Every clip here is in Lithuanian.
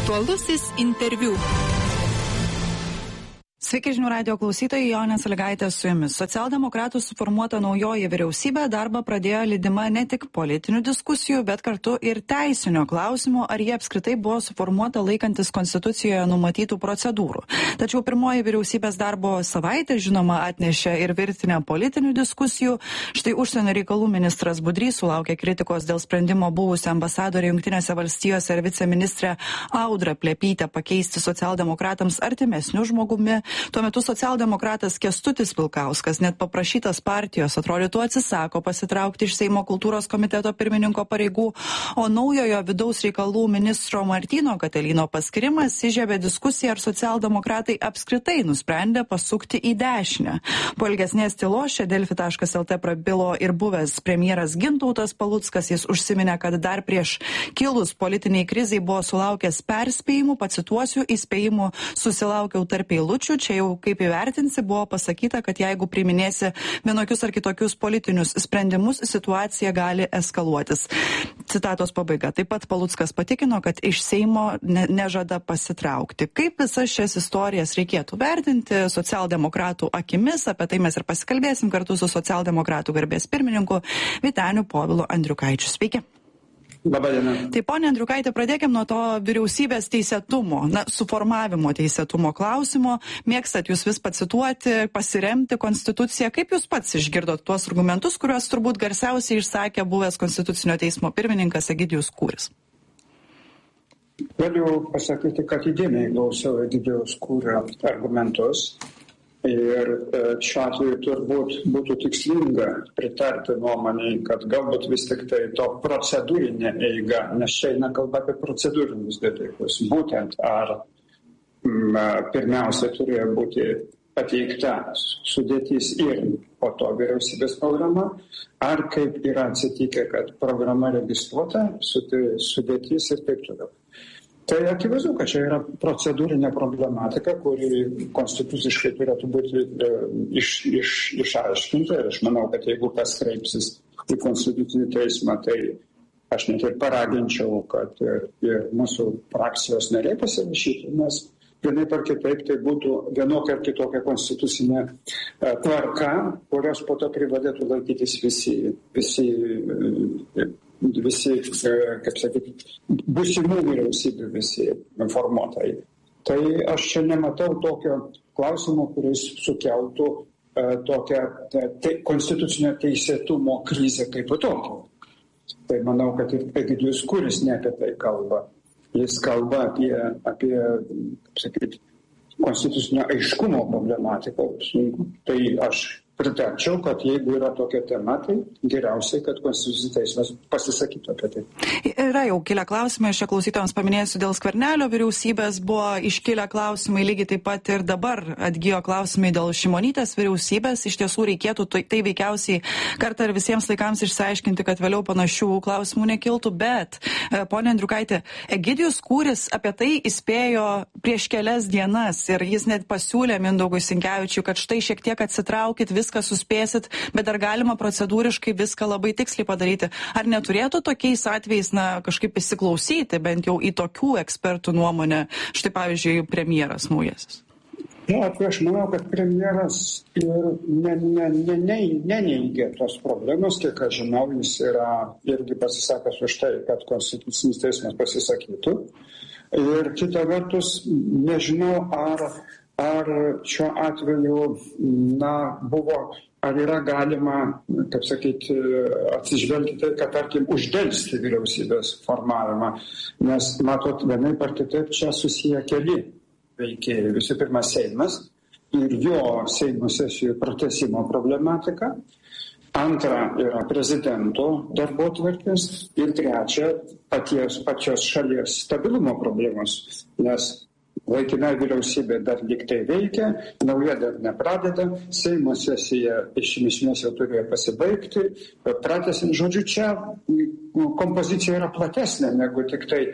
Aktualusis interviu. Sveiki žinių radijo klausytojai, Jonė Sąlygaitė su jumis. Socialdemokratų suformuota naujoji vyriausybė darbą pradėjo lydima ne tik politinių diskusijų, bet kartu ir teisinio klausimo, ar jie apskritai buvo suformuota laikantis Konstitucijoje numatytų procedūrų. Tačiau pirmoji vyriausybės darbo savaitė, žinoma, atnešė ir virtinę politinių diskusijų. Štai užsienio reikalų ministras Budrys sulaukė kritikos dėl sprendimo buvusią ambasadorę Jungtinėse valstijose ir viceministrę Audrą Plepytę pakeisti socialdemokratams artimesniu žmogumi. Tuo metu socialdemokratas Kęstutis Vilkauskas net paprašytas partijos atrodytų atsisako pasitraukti iš Seimo kultūros komiteto pirmininko pareigų, o naujojo vidaus reikalų ministro Martyno Katelyno paskirimas įžiebė diskusiją, ar socialdemokratai apskritai nusprendė pasukti į dešinę. Po ilgesnės tylos čia Delfi.lt prabilo ir buvęs premjeras Gintautas Paluckas. Jis užsiminė, kad dar prieš kilus politiniai krizai buvo sulaukęs perspėjimų, pacituosiu, įspėjimų susilaukiau tarp eilučių. Čia jau kaip įvertinsi, buvo pasakyta, kad jeigu priiminėsi vienokius ar kitokius politinius sprendimus, situacija gali eskaluotis. Citatos pabaiga. Taip pat Paluckas patikino, kad iš Seimo nežada pasitraukti. Kaip visas šias istorijas reikėtų vertinti socialdemokratų akimis? Apie tai mes ir pasikalbėsim kartu su socialdemokratų garbės pirmininku Vyteniu Povilu Andriukaičiu. Sveiki. Labadiena. Tai, ponia Andriukaitė, pradėkim nuo to vyriausybės teisėtumo, suformavimo teisėtumo klausimo. Mėgstat jūs vis pacituoti, pasiremti Konstituciją. Kaip jūs pats išgirdot tuos argumentus, kuriuos turbūt garsiausiai išsakė buvęs Konstitucinio teismo pirmininkas Egidijus Kūris? Galiu pasakyti, kad įdėmiai klausiau Egidijaus Kūrio argumentus. Ir šiuo atveju turbūt būtų tikslinga pritarti nuomonei, kad galbūt vis tik tai to procedūrinė eiga, nes čia eina kalba apie procedūrinius dalykus. Būtent ar pirmiausia turėjo būti pateikta sudėtis ir po to vyriausybės programa, ar kaip yra atsitikę, kad programa registruota, sudėtis ir taip toliau. Tai akivaizdu, kad čia yra procedūrinė problematika, kuri konstituciškai turėtų būti išaiškinta. Ir aš manau, kad jeigu kas kreipsis į Konstitucinį teismą, tai aš net ir paraginčiau, kad ir mūsų frakcijos nariai pasirašytų, nes vienaip ar kitaip tai būtų vienokia ar kitokia konstitucinė tvarka, kurios po to privalėtų laikytis visi, kaip sakyti, būsimų vyriausybių visi informuotojai. Tai aš čia nematau tokio klausimo, kuris sukeltų tokią konstitucinio teisėtumo krizę kaip po tokio. Tai manau, kad ir Egidijus Kūris ne apie tai kalba. Jis kalba apie kaip sakyti, konstitucinio aiškumo problematiką. Tai aš pritarčiau, kad jeigu yra tokia tema, tai geriausiai, kad Konstitucinis teismas pasisakytų apie tai. Yra jau kilę klausimai, aš čia klausytojams paminėsiu, dėl Skvernelio vyriausybės buvo iškilę klausimai, lygiai taip pat ir dabar atgijo klausimai dėl Šimonytės vyriausybės. Iš tiesų reikėtų tai veikiausiai kartą ir visiems laikams išsiaiškinti, kad vėliau panašių klausimų nekiltų, bet, ponia Andriukaitė, Egidijus Kūris apie tai įspėjo prieš kelias dienas ir jis net pasiūlė Mindaugui Sinkevičiui, kad štai šiek tiek atsitraukit, viską suspėsit, bet dar galima procedūriškai viską labai tiksliai padaryti. Ar neturėtų tokiais atvejais kažkaip įsiklausyti bent jau į tokių ekspertų nuomonę, štai pavyzdžiui, premjeras naujasis? Aš manau, kad premjeras ir neneigia tos problemos, kiek aš žinau, jis yra irgi pasisakęs už tai, kad Konstitucinis teismas pasisakytų. Ir kita vertus, nežinau, ar šiuo atveju buvo, ar yra galima, kaip sakyti, atsižvelgti tai, kad, tarkim, uždelsti vyriausybės formavimą. Nes, matot, vienaip ar kitaip čia susiję keli veikėjai. Visų pirma, Seimas ir jo Seimo sesijų pratęsimo problematika. Antra yra prezidento darbotvarkės. Ir trečia, pačios šalies stabilumo problemos. Nes laikina vyriausybė dar liktai veikia, nauja dar nepradeda, Seimo sesija iš esmės jau turėjo pasibaigti, pratęsint, žodžiu, čia kompozicija yra platesnė negu tik tai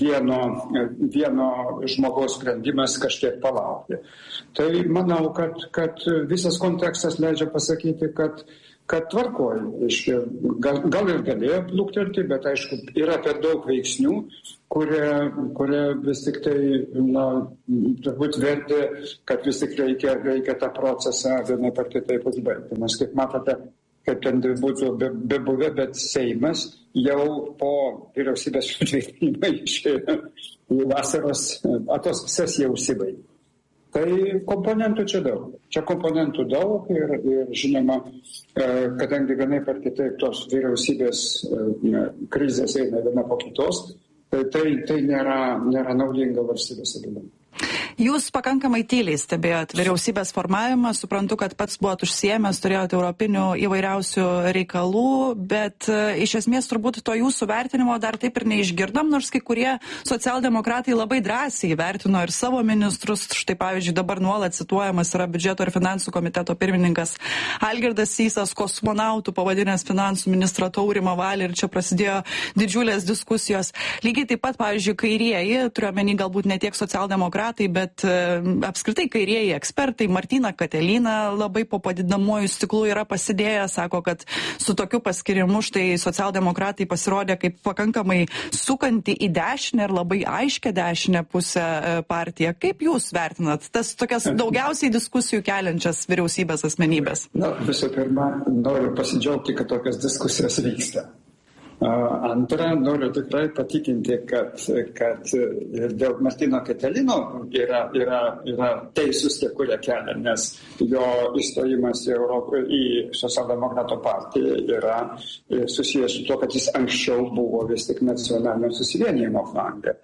vieno žmogaus sprendimas kažkiek palaukti. Tai manau, kad visas kontekstas leidžia pasakyti, kad kad tvarkoja. Gal ir galėjo luktelti, bet aišku, yra per daug veiksnių, kurie vis tik tai, turbūt vertė, kad vis tik reikia tą procesą vienaip ar kitaip užbaigti. Nes kaip matote, kaip ten būtų bebuvę, bet Seimas jau po vyriausybės sutvirtinimo išėjo į vasaros sesiją užsibaigė. Tai komponentų čia daug. Čia komponentų daug ir žinoma, kadangi vienaip ar kitaip tos vyriausybės krizės eina viena po kitos, tai nėra naudinga valstybės stabilumui. Jūs pakankamai tyliai stebėjot vyriausybės formavimą, suprantu, kad pats buvot užsiėmęs, turėjot europinių įvairiausių reikalų, bet iš esmės turbūt to jūsų vertinimo dar taip ir neišgirdom, nors kai kurie socialdemokratai labai drąsiai vertino ir savo ministrus. Štai pavyzdžiui, dabar nuolat cituojamas yra biudžeto ir finansų komiteto pirmininkas Algirdas Sysas, kosmonautų pavadinęs finansų ministrą Taurimą Valį, ir čia prasidėjo didžiulės diskusijos. Lygiai taip pat, pavyzdžiui, kairieji, turiuomenį galbūt ne tiek socialdemokratai, bet apskritai kairieji ekspertai, Martyną Kateliną labai po padidinamuoju stiklu yra pasidėję, sako, kad su tokiu paskirimu štai socialdemokratai pasirodė kaip pakankamai sukanti į dešinę ir labai aiškę dešinę pusę partiją. Kaip jūs vertinat tas tokias daugiausiai diskusijų keliančias vyriausybės asmenybės? Visų pirma, noriu pasidžiaugti, kad tokias diskusijos vyksta. Antra, noriu tikrai patikinti, kad dėl Martyno Katelino yra teisūs tie, kurie kelia, nes jo įstojimas į socialdemokratų partiją yra susijęs su to, kad jis anksčiau buvo vis tik nacionalinio susivienijimo flange.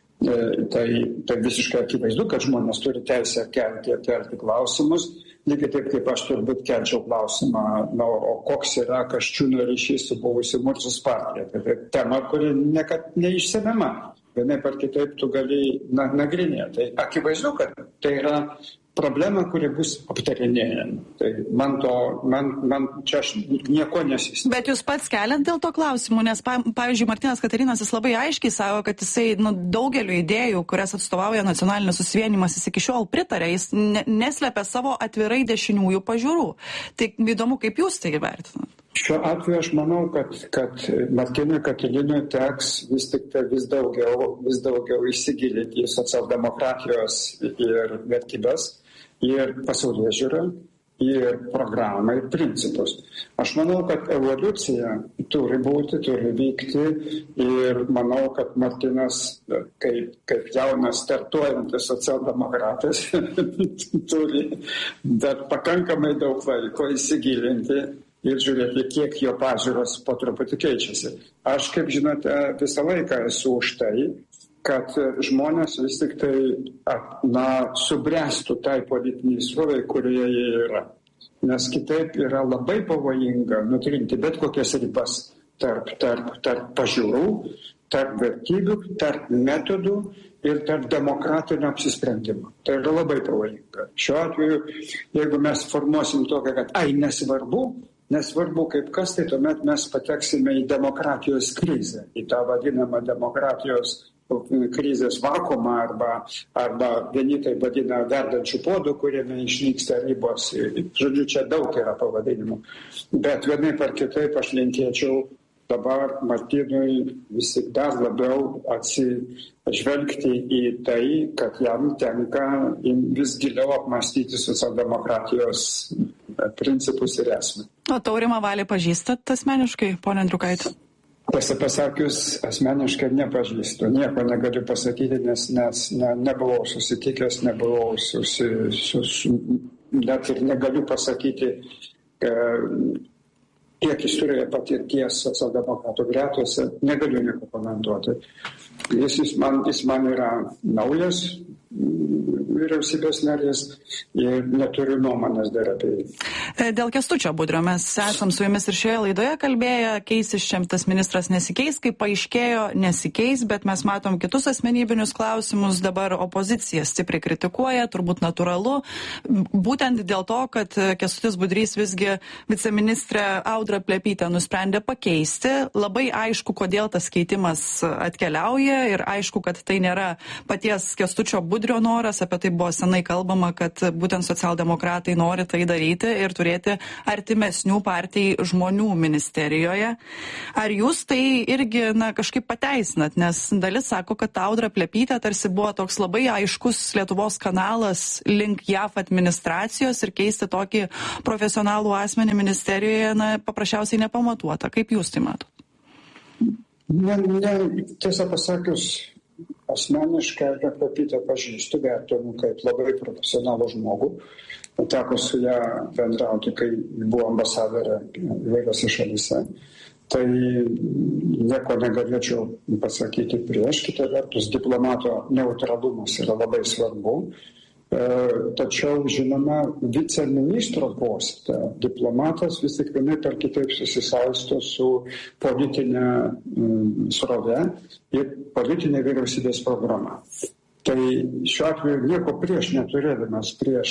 Tai visiškai akivaizdu, kad žmonės turi teisę kelti klausimus. Lygiai taip, kaip aš turbūt kelčiau klausimą, o koks yra Kasčiūno ryšys su buvusi Mursos partija. Tai tema, kuri niekad neišsemiama. Vienaip ar kitaip tu gali nagrinėti. Tai akivaizdu, kad tai yra problema, kuri bus aptarinėjama. Tai man čia aš nieko nesistebiu. Bet jūs pats keliat dėl to klausimų, nes, pavyzdžiui, Martynas Katelinas, jis labai aiškiai sako, kad jisai daugeliu idėjų, kurias atstovauja nacionalinis susivienimas, jis iki šiol pritarė, jis neslepia savo atvirai dešiniųjų pažiūrų. Tai įdomu, kaip jūs tai vertinat? Šiuo atveju aš manau, kad Martynui Katelinui teks vis daugiau įsigilinti į socialdemokratijos ir vertybės, ir pasaulėžiūrą, ir programą, ir principus. Aš manau, kad evoliucija turi vykti, ir manau, kad Martynas, kaip jaunas startuojantis socialdemokratas, turi dar pakankamai daug laiko įsigilinti ir žiūrėti, kiek jo pažiūros po truputį keičiasi. Aš, kaip žinote, visą laiką esu už tai, kad žmonės vis tik tai subręstų tai politiniai srovai, kurioje jie yra. Nes kitaip yra labai pavojinga nutrinti bet kokias ribas tarp pažiūrų, tarp vertybių, tarp metodų ir tarp demokratinio apsisprendimo. Tai yra labai pavojinga. Šiuo atveju, jeigu mes formuosim tokią, kad nesvarbu kaip kas, tai tuomet mes pateksime į demokratijos krizę, į tą vadinamą demokratijos krizės vakuumą arba vieni tai vadina verdančių puodų, kuriame išnyksta ribos. Žodžiu, čia daug yra pavadinimų. Bet vienaip ar kitaip aš linkėčiau dabar Martynui vis tik dar labiau atsižvelgti į tai, kad jam tenka vis giliau apmąstyti socialdemokratijos principus ir esmę. O Taurimą Valį pažįstat asmeniškai, pone Andriukaiti? Tiesą pasakius, asmeniškai nepažįstu. Nieko negaliu pasakyti, nes nebuvau susitikęs, net ir negaliu pasakyti, kiek jis turėjo patirties socialdemokratų gretose, negaliu nieko komentuoti. Jis man yra naujas vyriausybės narės ir neturiu nuomonės dar apie jį. Dėl Kęstučio Budrio mes esam su jumis ir šioje laidoje kalbėję, keisis šitas ministras nesikeis, kaip paaiškėjo, nesikeis, bet mes matom kitus asmenybinius klausimus, dabar opozicija stipriai kritikuoja, turbūt natūralu, būtent dėl to, kad Kęstutis Budrys visgi viceministrė Audrą Plepytę nusprendė pakeisti. Labai aišku, kodėl tas keitimas atkeliauja ir aišku, kad tai nėra paties Kęstučio Budrio noras. noras, apie tai buvo senai kalbama, kad būtent socialdemokratai nori tai daryti ir turėti artimesnių partijai žmonių ministerijoje. Ar jūs tai irgi kažkaip pateisinat, nes dalis sako, kad Audra Plepytė tarsi buvo toks labai aiškus Lietuvos kanalas link JAF administracijos ir keisti tokį profesionalų asmenį ministerijoje paprasčiausiai nepamatuota. Kaip jūs tai matot? Tiesą pasakius, asmeniškai Audrą Plepytę pažįstu, vertinu kaip labai profesionalų žmogų. Teko su ją bendrauti, kai buvo ambasadorė įvairiose šalyse. Tai nieko negalėčiau pasakyti prieš. Kita vertus, diplomato neutralumas yra labai svarbu. Tačiau, žinoma, viceministro poste diplomatas vis tik vienaip ar kitaip susisaisto su politinė srove ir politinė vyriausybės programa. Tai šiuo atveju nieko prieš neturėdamas prieš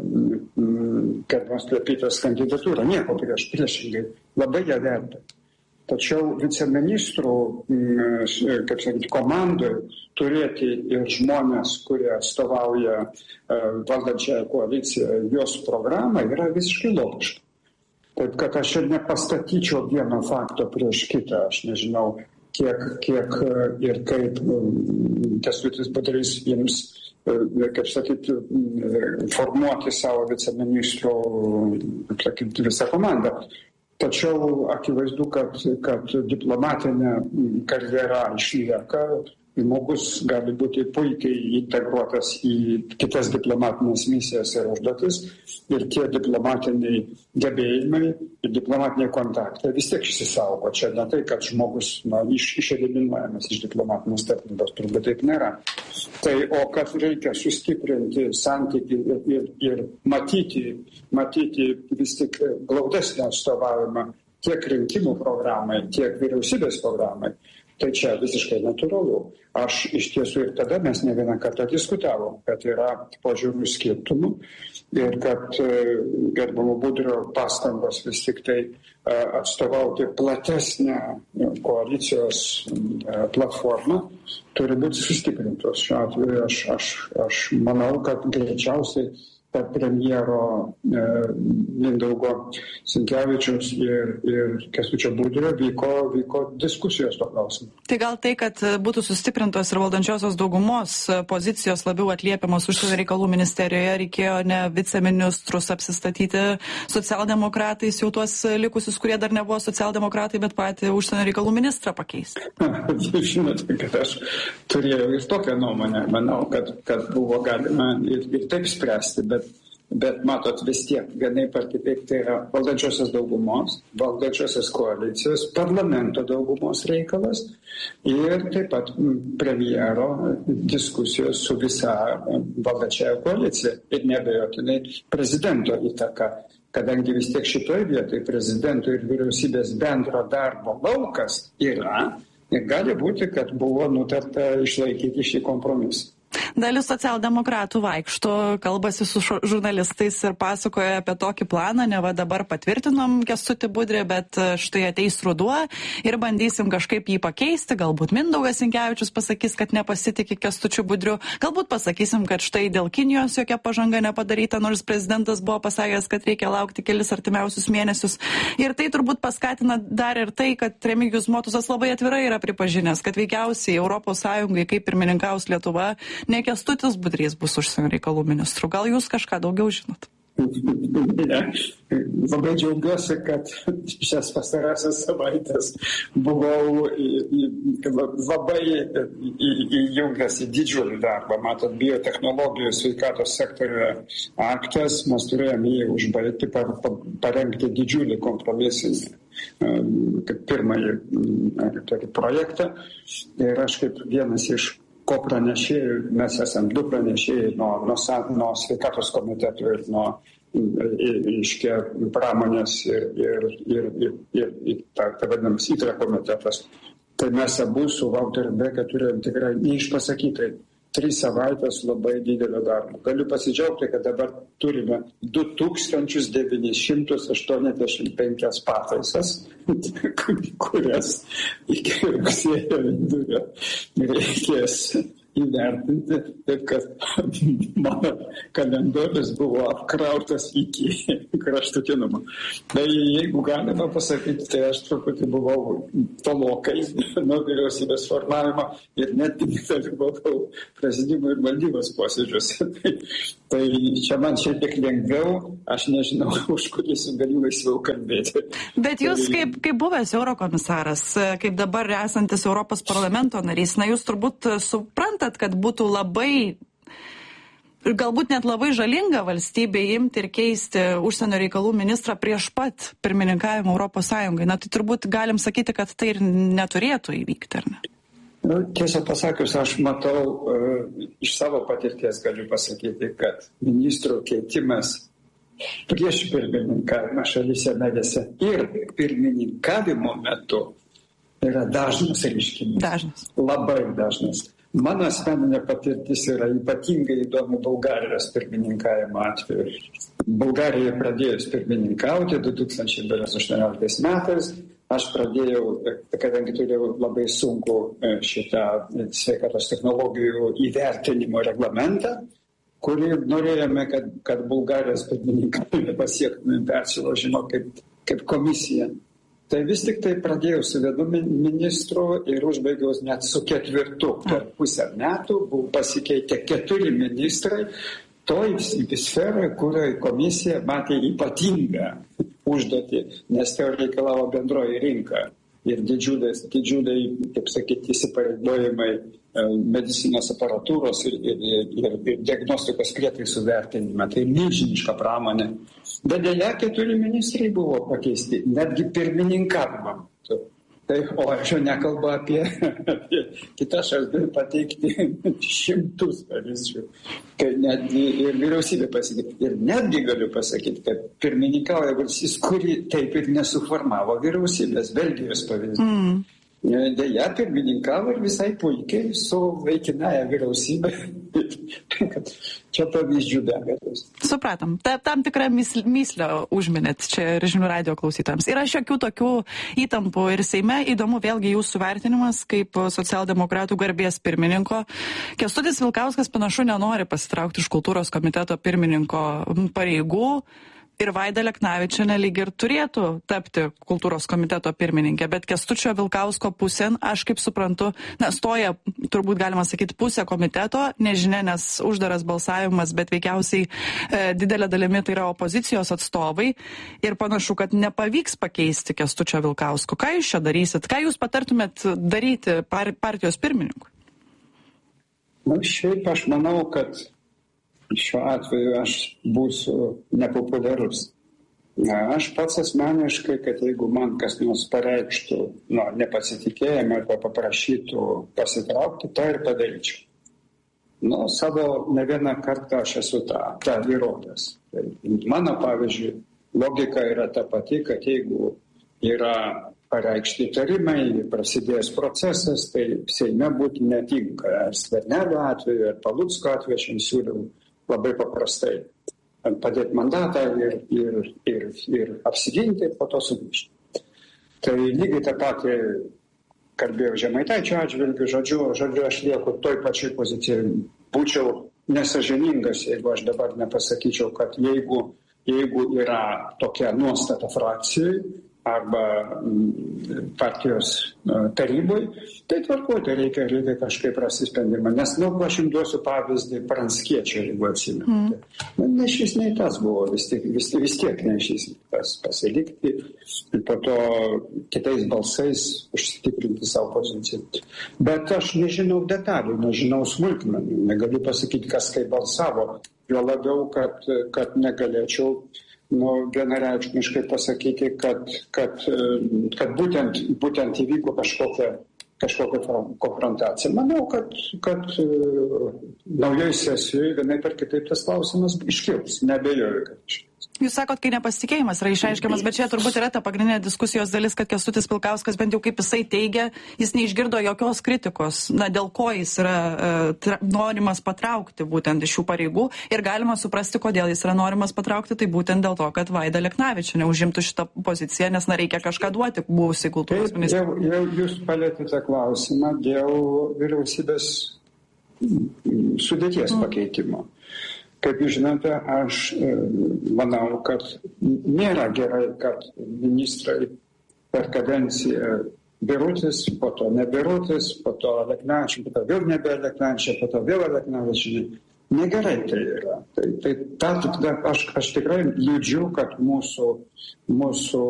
gerbiamos Plepytės kandidatūrą, nieko priešingai, labai ją verta. Tačiau viceministrų, kaip sakyti, komandai turėti ir žmonės, kurie atstovauja valdančiąją koaliciją, jos programą, yra visiškai logiška. Taip, kad aš ir nepastatyčiau vieno fakto prieš kitą. Aš nežinau, kiek ir kaip Kęstutis Budrys jiems, kaip sakyti, formuoti savo viceministrų, kaip sakyti, visą komandą. Tačiau akivaizdu, kad diplomatinė karjera išlieka, žmogus gali būti puikiai integruotas į kitas diplomatinės misijas ir užduotis ir tie diplomatiniai gebėjimai ir diplomatiniai kontaktai vis tiek išsisaugo. Čia ne tai, kad žmogus išeliminuojamas iš diplomatinės tarnybos, turbūt taip nėra. Tai, o kad reikia sustiprinti santykį ir matyti vis tik glaudesnį atstovavimą tiek rinkimų programai, tiek vyriausybės programai, tai čia visiškai natūralu. Aš iš tiesų ir tada mes ne vieną kartą diskutavom, kad yra požiūrių skirtumų ir kad gerbiamo Budrio pastangos vis tik tai atstovauti platesnę koalicijos platformą turi būti sustiprintos. Šiuo atveju aš manau, kad greičiausiai tarp premjero Mindaugo Sinkevičiaus ir Kęstučio Budrio vyko diskusijos to klausimu. Tai gal tai, kad būtų sustiprintos ir valdančiosios daugumos pozicijos labiau atliepiamos užsienio reikalų ministerijoje, reikėjo ne viceministrus apsistatyti socialdemokratais, jau tuos likusius, kurie dar nebuvo socialdemokratai, bet patį užsienio reikalų ministrą pakeisti? Žinote, kad aš turėjau ir tokią nuomonę. Manau, kad buvo galima ir taip spręsti, bet matot, vis tiek vienaip ar kitaip tai yra valdančiosios daugumos, valdančiosios koalicijos, parlamento daugumos reikalas ir taip pat premjero diskusijos su visa valdančiąja koalicija ir neabejotinai prezidento įtaka, kadangi vis tiek šitoj vietoj prezidento ir vyriausybės bendro darbo laukas yra ir gali būti, kad buvo nutarta išlaikyti šį kompromisą. Dalis socialdemokratų vaikšto, kalbasi su žurnalistais ir pasakoja apie tokį planą, ne va dabar patvirtinom Kęstutį Budrį, bet štai ateis ruduo ir bandysim kažkaip jį pakeisti, galbūt Mindaugas Sinkevičius pasakys, kad nepasitikė Kęstučiu Budriu, galbūt pasakysim, kad štai dėl Kinijos jokia pažanga nepadaryta, nors prezidentas buvo pasakęs, kad reikia laukti kelis artimiausius mėnesius. Ir tai turbūt paskatina dar ir tai, kad Remigijus Motuzas labai atvirai yra pripažinęs, kad veikiausiai ES, kaip pirmininkaus Lietuva, ne Kęstutis Budrys bus užsienio reikalų ministru. Gal jūs kažką daugiau žinot? Ne. Labai džiaugiuosi, kad šias pastarąsias savaitės buvau labai įjungęs į didžiulį darbą. Matot, biotechnologijų sveikatos sektoriuje aktas, mes turėjome jį užbaigti, parengti didžiulį kompromisinį kaip pirmąjį projektą. Ir aš kaip vienas iš ko pranešėjų, mes esame du pranešėjai nuo sveikatos komitetų ir nuo iškia pramonės ir ta vadinamas ITRE komitetas. Tai mes abu su Walteriu Beke turėjom tikrai neišpasakytai 3 savaitės labai didelio darbo. Galiu pasidžiaugti, kad dabar turime 2985 pataisas, kurias iki rugsėjo vidurio reikės įvertinti, taip kad mano kalendorius buvo apkrautas iki kraštutinumo. Tai jeigu galima pasakyti, tai aš truputį buvau tolokai nuo vyriausybės formavimo ir net dalyvavau prezidiumo ir valdybos posėdžiuose. Tai čia man šiek tiek lengviau, aš nežinau, už kurį galiu laisviau kalbėti. Bet jūs kaip buvęs eurokomisaras, kaip dabar esantis Europos parlamento narys, na jūs turbūt suprantat, kad būtų labai, galbūt net labai žalinga valstybė imti ir keisti užsienio reikalų ministrą prieš pat pirmininkavimą Europos Sąjungai. Na tai turbūt galim sakyti, kad tai ir neturėtų įvykti, ar ne? Tiesą pasakius, aš matau, iš savo patirties galiu pasakyti, kad ministrų keitimas prieš pirmininkavimą šalyse narėse ir pirmininkavimo metu yra dažnas reiškinys. Dažnas. Labai dažnas. Mano asmeninė patirtis yra ypatingai įdomi Bulgarijos pirmininkavimo atveju. Bulgarija pradėjus pirmininkauti 2018 metais, aš pradėjau, kadangi turėjau labai sunku šitą sveikatos technologijų įvertinimo reglamentą, kurį norėjome, kad Bulgarijos pirmininkavime pasiektume persilaužimo kaip komisija. Tai vis tik tai pradėjau su vienu ministru ir užbaigiau net su 4. Per pusę metų buvo pasikeitę 4 ministrai toj sferoje, kurioje komisija matė ypatingą užduotį, nes tai reikalavo bendroji rinka ir didžiuliai, kaip sakyti, įsipareigojimai medicinos aparatūros ir diagnostikos prietaisų vertinimą. Tai milžiniška pramonė. Bet dėja 4 ministrai buvo pakeisti, netgi pirmininkavimą. Tai, o aš jau nekalbu apie kitas šalis, galiu pateikti 100 pavyzdžių, kai netgi ir vyriausybė pasikeitė. Ir netgi galiu pasakyti, kad pirmininkauja valstybės, kuri taip ir nesuformavo vyriausybės, Belgijos pavyzdys. Deja, pirmininkavo ir visai puikiai su laikinąja vyriausybė. Čia pavyzdžių be abejo. Supratom. Tam tikrą myslę užminėt čia ir žinių radijo klausytojams. Yra šiokių tokių įtampų ir Seime. Įdomu vėlgi jūsų vertinimas kaip socialdemokratų garbės pirmininko. Kęstutis Vilkauskas panašu nenori pasitraukti iš kultūros komiteto pirmininko pareigų. Ir Vaida Aleknavičienė lyg ir turėtų tapti kultūros komiteto pirmininkė, bet Kęstučio Vilkausko pusėn, aš kaip suprantu, stoja, turbūt galima sakyti, pusė komiteto, nežinia, nes uždaras balsavimas, bet veikiausiai didelė dalimi tai yra opozicijos atstovai ir panašu, kad nepavyks pakeisti Kęstučio Vilkausko. Ką jūs čia darysit? Ką jūs patartumėt daryti partijos pirmininkui? Šiaip aš manau, kad šiuo atveju aš būsiu nepopuliarus. Aš pats asmeniškai, kad jeigu man kas nors pareikštų nepasitikėjimą arba paprašytų pasitraukti, tai ir padaryčiau. Savo ne vieną kartą aš esu tą įrodęs. Mano, pavyzdžiui, logika yra ta pati, kad jeigu yra pareikšti įtarimai, prasidėjęs procesas, tai Seime būti netinka. Ar Skvernelio atveju, ar Palucko atveju aš jums siūliau labai paprastai padėti mandatą ir apsiginti ir po to sugrįžti. Tai lygiai tą patį kalbėjau Žemaitaičio atžvilgiu, žodžiu, aš lieku toj pačioj pozicijai. Būčiau nesąžiningas, jeigu aš dabar nepasakyčiau, kad jeigu yra tokia nuostata frakcijai arba partijos tarybai, tai tvarkoti reikia kažkaip rasti sprendimą. Nes, aš jums duosiu pavyzdį Pranckiečio, jeigu atsimenu. Ne šis, nei tas buvo, vis tiek ne šis tas pasilikti ir po to kitais balsais užsitikrinti savo poziciją. Bet aš nežinau detalių, nežinau smulkmenų, negaliu pasakyti, kas kaip balsavo. Jo labiau, kad negalėčiau vienareikšmiškai pasakyti, kad būtent įvyko kažkokia konfrontacija. Manau, kad naujoj sesijoje vienaip ar kitaip tas klausimas iškils, neabejoju, kad iškils. Jūs sakot, kai nepasitikėjimas yra išreiškiamas, bet čia turbūt yra ta pagrindinė diskusijos dalis, kad Kęstutis Vilkauskas, bent jau kaip jisai teigia, jis neišgirdo jokios kritikos, dėl ko jis yra norimas patraukti būtent iš šių pareigų ir galima suprasti, kodėl jis yra norimas patraukti, tai būtent dėl to, kad Vaida Aleknavičienė užimtų šitą poziciją, nes reikia kažką duoti buvusiai kultūros ministrui. Jau jūs palėtėte klausimą dėl vyriausybės sudėties pakeitimo. Kaip jūs žinote, aš manau, kad nėra gerai, kad ministrai per kadenciją Birutis, po to ne Birutis, po to Aleknavičius, po to vėl nebe Aleknavičius, po to vėl Aleknavičius. Negerai tai yra. Aš tikrai liūdžiu, kad mūsų